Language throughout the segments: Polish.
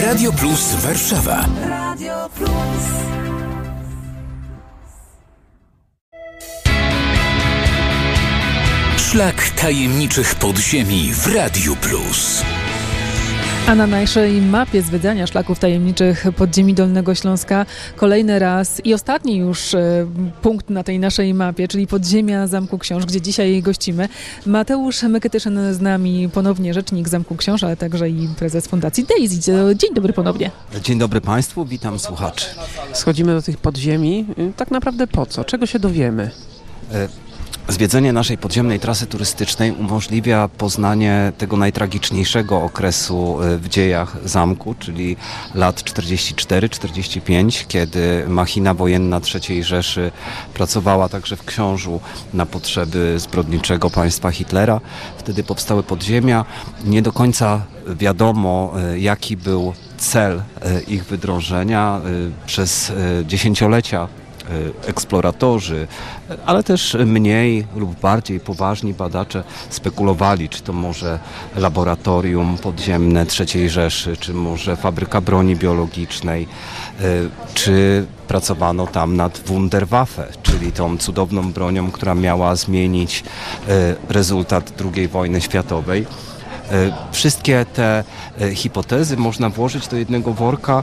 Radio Plus Warszawa. Radio Plus. Szlak tajemniczych podziemi w Radiu Plus. A na naszej mapie zwiedzania szlaków tajemniczych podziemi Dolnego Śląska kolejny raz i ostatni już punkt na tej naszej mapie, czyli podziemia Zamku Książ, gdzie dzisiaj gościmy. Mateusz Mykytyszyn z nami, ponownie rzecznik Zamku Książ, ale także i prezes Fundacji Daisy. Dzień dobry ponownie. Dzień dobry Państwu, witam słuchaczy. Schodzimy do tych podziemi. Tak naprawdę po co? Czego się dowiemy? Zwiedzenie naszej podziemnej trasy turystycznej umożliwia poznanie tego najtragiczniejszego okresu w dziejach zamku, czyli lat 44-45, kiedy machina wojenna III Rzeszy pracowała także w Książu na potrzeby zbrodniczego państwa Hitlera. Wtedy powstały podziemia. Nie do końca wiadomo, jaki był cel ich wydrążenia. Przez dziesięciolecia eksploratorzy, ale też mniej lub bardziej poważni badacze spekulowali, czy to może laboratorium podziemne III Rzeszy, czy może fabryka broni biologicznej, czy pracowano tam nad Wunderwaffe, czyli tą cudowną bronią, która miała zmienić rezultat II wojny światowej. Wszystkie te hipotezy można włożyć do jednego worka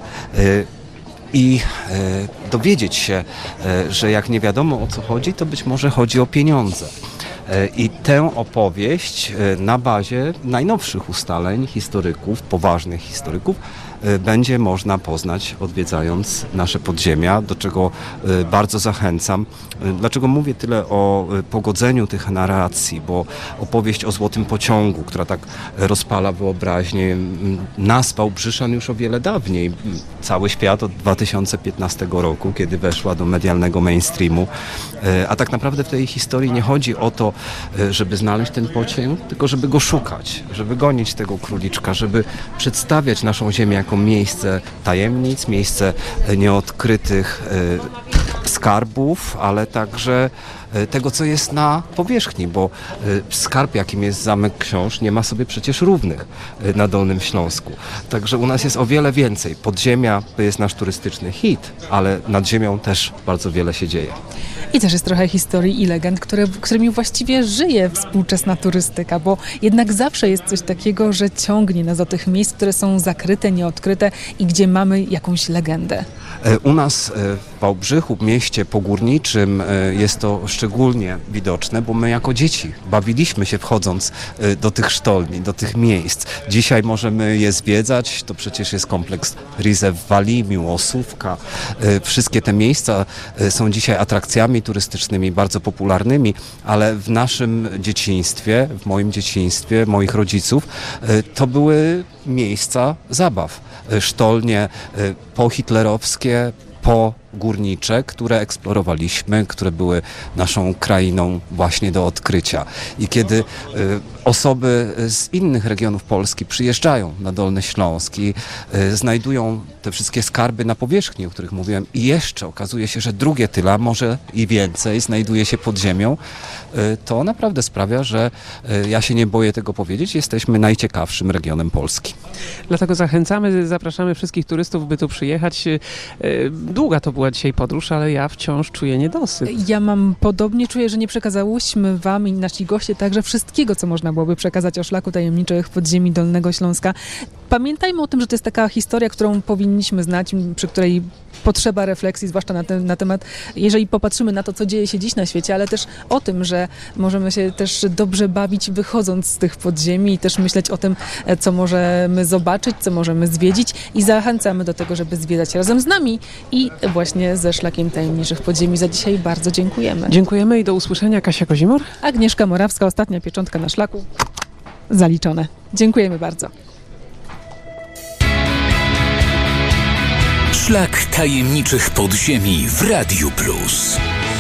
i dowiedzieć się, że jak nie wiadomo o co chodzi, to być może chodzi o pieniądze. I tę opowieść na bazie najnowszych ustaleń historyków, poważnych historyków, będzie można poznać, odwiedzając nasze podziemia, do czego bardzo zachęcam. Dlaczego mówię tyle o pogodzeniu tych narracji? Bo opowieść o Złotym Pociągu, która tak rozpala wyobraźnię, naspał Brzyszan już o wiele dawniej. Cały świat od 2015 roku, kiedy weszła do medialnego mainstreamu. A tak naprawdę w tej historii nie chodzi o to, żeby znaleźć ten pociąg, tylko żeby go szukać, żeby gonić tego króliczka, żeby przedstawiać naszą ziemię jako miejsce tajemnic, miejsce nieodkrytych skarbów, ale także tego, co jest na powierzchni, bo skarb, jakim jest Zamek Książ, nie ma sobie przecież równych na Dolnym Śląsku. Także u nas jest o wiele więcej. Podziemia to jest nasz turystyczny hit, ale nad ziemią też bardzo wiele się dzieje. I też jest trochę historii i legend, którymi właściwie żyje współczesna turystyka, bo jednak zawsze jest coś takiego, że ciągnie nas do tych miejsc, które są zakryte, nieodkryte i gdzie mamy jakąś legendę. U nas w Wałbrzychu, mieście pogórniczym, jest to szczególnie widoczne, bo my jako dzieci bawiliśmy się wchodząc do tych sztolni, do tych miejsc. Dzisiaj możemy je zwiedzać, to przecież jest kompleks Rize w Walimiu, Osówka. Wszystkie te miejsca są dzisiaj atrakcjami turystycznymi bardzo popularnymi, ale w naszym dzieciństwie, w moim dzieciństwie, moich rodziców, to były miejsca zabaw. Sztolnie pohitlerowskie, pogórnicze, które eksplorowaliśmy, które były naszą krainą właśnie do odkrycia. I kiedy osoby z innych regionów Polski przyjeżdżają na Dolny Śląsk i znajdują te wszystkie skarby na powierzchni, o których mówiłem, i jeszcze okazuje się, że drugie tyle, może i więcej, znajduje się pod ziemią, to naprawdę sprawia, że ja się nie boję tego powiedzieć, jesteśmy najciekawszym regionem Polski. Dlatego zapraszamy wszystkich turystów, by tu przyjechać. Długa to była dzisiaj podróż, ale ja wciąż czuję niedosyt. Ja mam podobnie, czuję, że nie przekazałyśmy wam i nasi goście także wszystkiego, co można byłoby przekazać o szlaku tajemniczych podziemi Dolnego Śląska. Pamiętajmy o tym, że to jest taka historia, którą powinniśmy znać, przy której potrzeba refleksji, zwłaszcza na temat, jeżeli popatrzymy na to, co dzieje się dziś na świecie, ale też o tym, że możemy się też dobrze bawić, wychodząc z tych podziemi i też myśleć o tym, co możemy zobaczyć, co możemy zwiedzić i zachęcamy do tego, żeby zwiedzać razem z nami i właśnie ze Szlakiem Tajemniczych Podziemi. Za dzisiaj bardzo dziękujemy. Dziękujemy i do usłyszenia. Kasia Kozimur. Agnieszka Morawska, ostatnia pieczątka na szlaku. Zaliczone. Dziękujemy bardzo. Szlak Tajemniczych Podziemi w Radiu Plus.